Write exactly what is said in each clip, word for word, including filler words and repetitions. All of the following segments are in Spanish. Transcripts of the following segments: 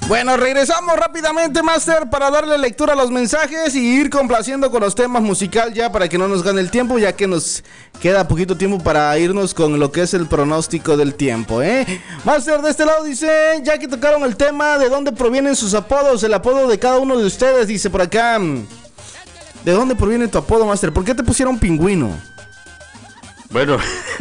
Bueno, regresamos rápidamente, Master, para darle lectura a los mensajes y ir complaciendo con los temas musical ya para que no nos gane el tiempo, ya que nos queda poquito tiempo para irnos con lo que es el pronóstico del tiempo, ¿eh? Master, de este lado dice, ya que tocaron el tema de dónde provienen sus apodos, el apodo de cada uno de ustedes, dice por acá, ¿de dónde proviene tu apodo, Master? ¿Por qué te pusieron pingüino? Bueno,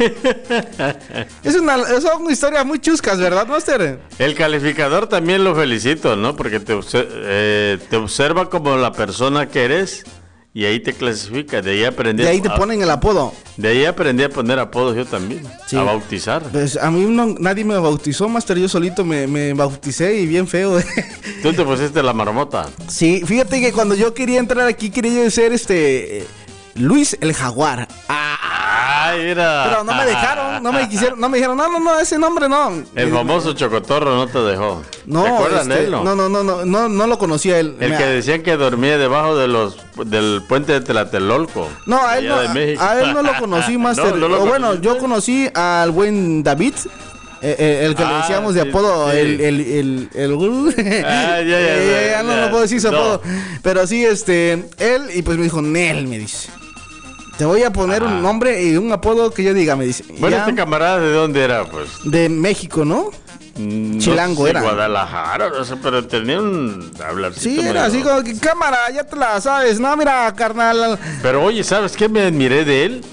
es una, son historias muy chuscas, ¿verdad, Master? El calificador también lo felicito, ¿no? Porque te, eh, te observa como la persona que eres y ahí te clasifica. De ahí aprendí. De ahí te a, ponen el apodo. De ahí aprendí a poner apodos yo también, sí. A bautizar. Pues a mí no, nadie me bautizó, Master. Yo solito me, me bauticé y bien feo. ¿Tú te pusiste la marmota? Sí, fíjate que cuando yo quería entrar aquí quería yo ser este Luis el Jaguar. Ah. Ay, mira. Pero no me dejaron, no me quisieron, no me dijeron, no, no, no, ese nombre no. El famoso Chocotorro no te dejó. No, ¿te acuerdas este, de él? No, no, no, no, no, no lo conocía él. El me... que decían que dormía debajo de los del puente de Tlatelolco. No, a él no, a, a él no lo conocí, Master. no, no lo o bueno, yo conocí al buen David. Eh, eh, el que ah, le decíamos de apodo, sí, sí. el, el, el, el, el ah, ya, ya, ya, ya no lo puedo decir su no. apodo, pero sí, este, él, y pues me dijo, Nel, me dice, te voy a poner ah. un nombre y un apodo que yo diga, me dice. Bueno, ya, este camarada, ¿de dónde era, pues? De México, ¿no? No Chilango sé, era. Guadalajara, no sé, pero tenía un hablarcito. Sí, era así como que, cámara, ya te la sabes, no, mira, carnal. Pero oye, ¿sabes qué me admiré de él?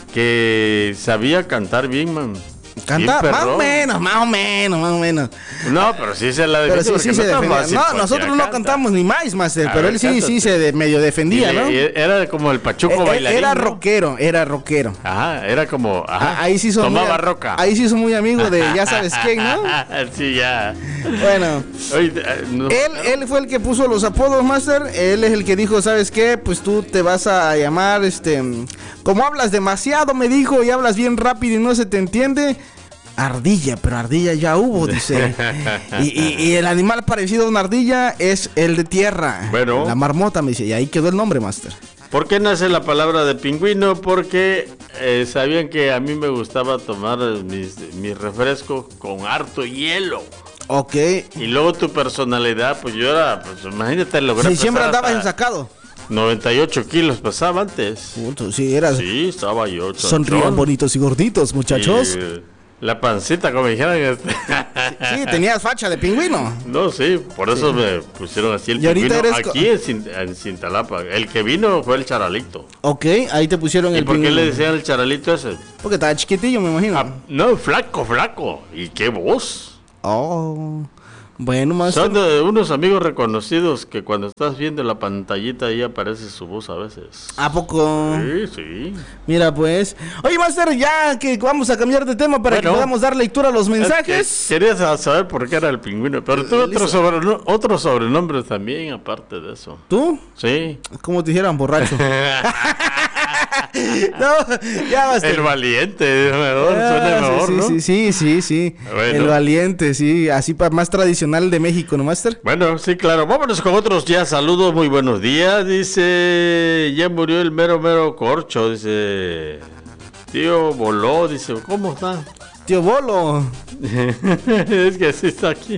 Que sabía cantar bien, man. Canta, más o menos, más o menos, más o menos. No, pero sí se la defendía. Pero sí, sí se no defendía. No, nosotros no canta. cantamos ni más, Master, a pero ver, él sí, cántate. sí se de, medio defendía, le, ¿no? Era como el pachuco eh, bailarín. Era ¿no? rockero, era rockero. Ajá, era como, ajá, ahí sí son tomaba muy, roca. Ahí sí son muy amigos de ya sabes quién, ¿no? Sí, ya. Bueno, Oye, no, él, él fue el que puso los apodos, Master. Él es el que dijo, ¿sabes qué? Pues tú te vas a llamar, este, como hablas demasiado, me dijo, y hablas bien rápido y no se te entiende. Ardilla, pero ardilla ya hubo, dice. Y, y, y el animal parecido a una ardilla es el de tierra. Bueno. La marmota, me dice. Y ahí quedó el nombre, Master. ¿Por qué nace la palabra de pingüino? Porque eh, sabían que a mí me gustaba tomar mis, mis refrescos con harto hielo. Ok. Y luego tu personalidad, pues yo era, pues imagínate, logré sí, siempre andabas ensacado. noventa y ocho kilos pesaba antes. Punto, sí, eras. Sí, estaba yo. Sonrían bonitos y gorditos, muchachos. Y la pancita, como dijeran. Sí, sí, tenías facha de pingüino. No, sí, por eso sí. me pusieron así el y pingüino. Eres... Aquí en, Cint en Cintalapa. El que vino fue el charalito. Ok, ahí te pusieron ¿Y el por pingüino. qué le decían el charalito ese? Porque estaba chiquitillo, me imagino. Ah, no, flaco, flaco. ¿Y qué voz? Oh. Bueno, más. Son de unos amigos reconocidos que cuando estás viendo la pantallita ahí aparece su voz a veces. ¿A poco? Sí, sí. Mira, pues. Oye, Master, ya que vamos a cambiar de tema para bueno, que podamos dar lectura a los mensajes. Querías saber por qué era el pingüino, pero tú otros sobre, otro sobrenombres también, aparte de eso. ¿Tú? Sí. Como te dijeran, borracho. No, ya Master. El valiente, mejor, ah, suena mejor, sí, ¿no? Sí, sí, sí, sí. Bueno. El valiente, sí, así para más tradicional de México, ¿no, Master? Bueno, sí, claro. Vámonos con otros ya. Saludos, muy buenos días. Dice, ya murió el mero mero corcho, dice. Tío Boló, dice, ¿cómo está? Tío Bolo. Es que así está aquí.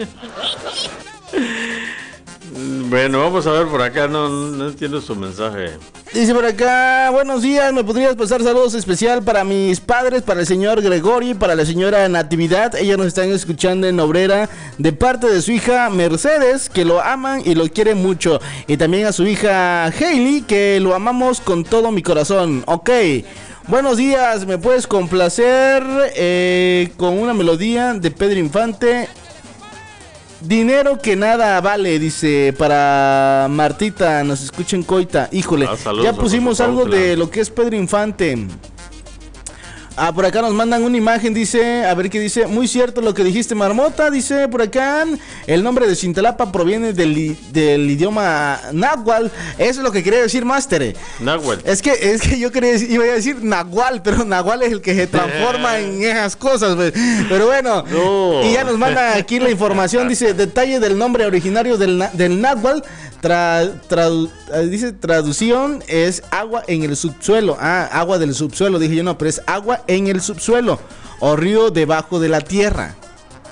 Bueno, vamos a ver por acá, no, no entiendo su mensaje. Dice por acá, buenos días, ¿me podrías pasar saludos especial para mis padres, para el señor Gregory, para la señora Natividad? Ellos nos están escuchando en Obrera, de parte de su hija Mercedes, que lo aman y lo quieren mucho. Y también a su hija Hailey, que lo amamos con todo mi corazón. Ok, buenos días, ¿me puedes complacer eh, con una melodía de Pedro Infante? Dinero que nada vale, dice, para Martita, nos escucha en Coita. Híjole, ah, ya pusimos algo de lo que es Pedro Infante. Ah, por acá nos mandan una imagen, dice, a ver qué dice. Muy cierto lo que dijiste, Marmota, dice por acá. El nombre de Cintalapa proviene del, del idioma náhuatl. Eso es lo que quería decir, Master. Náhuatl. Es que, es que yo quería decir, iba a decir nahual, pero nahual es el que se transforma en esas cosas, pues. Pero bueno, no. Y ya nos manda aquí la información, dice, detalle del nombre originario del, del náhuatl. Tra, tra, dice traducción es agua en el subsuelo. Ah, agua del subsuelo, dije yo, no, pero es agua en el subsuelo o río debajo de la tierra.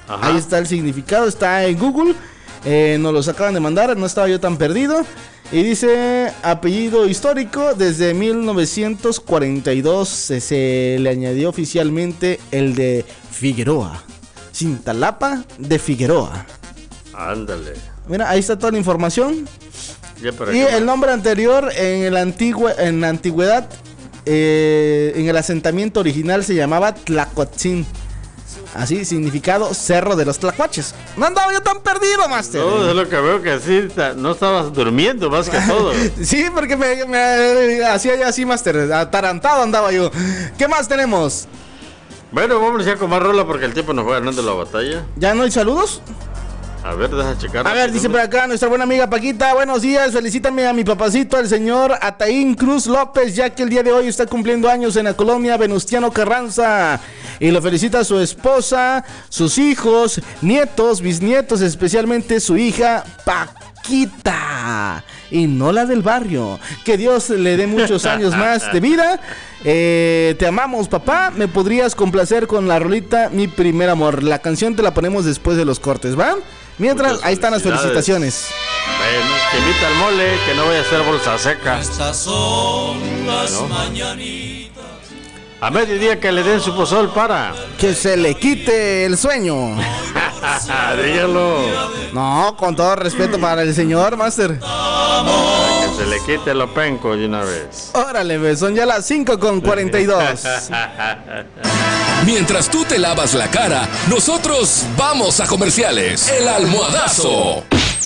Ajá. Ahí está el significado, está en Google. Eh, nos los acaban de mandar, no estaba yo tan perdido. Y dice, apellido histórico, desde mil novecientos cuarenta y dos se, se le añadió oficialmente el de Figueroa. Cintalapa de Figueroa. Ándale. Mira, ahí está toda la información. Ya, y el nombre anterior en, el antigua, en la antigüedad, eh, en el asentamiento original se llamaba Tlacotzin. Así, significado Cerro de los Tlacuaches. No andaba yo tan perdido, Master. No, es lo que veo que así no estabas durmiendo más que todo. Sí, porque me, me hacía ya así, Master. Atarantado andaba yo. ¿Qué más tenemos? Bueno, vamos ya con más rola porque el tiempo nos va ganando la batalla. ¿Ya no hay saludos? A ver, deja checar. A ver, dice por acá nuestra buena amiga Paquita. Buenos días, felicítame a mi papacito, el señor Ataín Cruz López, ya que el día de hoy está cumpliendo años en la colonia Venustiano Carranza. Y lo felicita a su esposa, sus hijos, nietos, bisnietos, especialmente su hija Paquita. Y no la del barrio. Que Dios le dé muchos años más de vida. Eh, te amamos, papá. ¿Me podrías complacer con la rolita Mi Primer Amor? La canción te la ponemos después de los cortes, ¿va? Mientras, muchas ahí están las felicitaciones. Bueno, que invita al mole, que no vaya a ser bolsa seca. Estas son las ¿No? mañanitas. A mediodía que le den su pozol para que se le quite el sueño. Dígalo. No, con todo respeto para el señor, Master. Para que se le quite lo penco de una vez. Órale, son ya las cinco con cuarenta y dos. Mientras tú te lavas la cara, nosotros vamos a comerciales. El Almohadazo.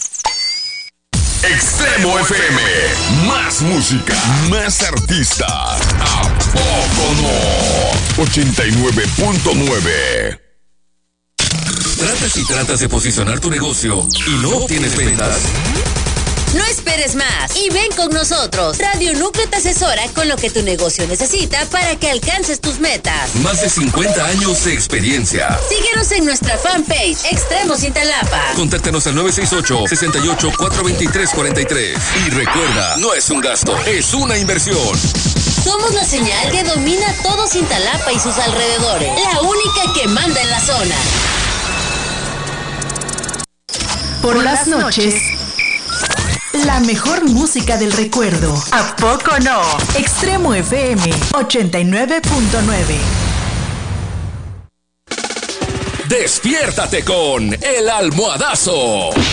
Extremo F M. Más música, más artistas. ¿A poco no? ochenta y nueve punto nueve. ¿Tratas y tratas de posicionar tu negocio y no tienes ventas? No esperes más y ven con nosotros. Radio Núcleo te asesora con lo que tu negocio necesita para que alcances tus metas. Más de cincuenta años de experiencia. Síguenos en nuestra fanpage Extremo Cintalapa. Contáctanos al nueve seis ocho, seis ocho, cuatro dos tres, cuatro tres. Y recuerda, no es un gasto, es una inversión. Somos la señal que domina todo Cintalapa y sus alrededores. La única que manda en la zona. Por las noches, la mejor música del recuerdo. ¿A poco no? Extremo F M ochenta y nueve punto nueve. Despiértate con El Almohadazo.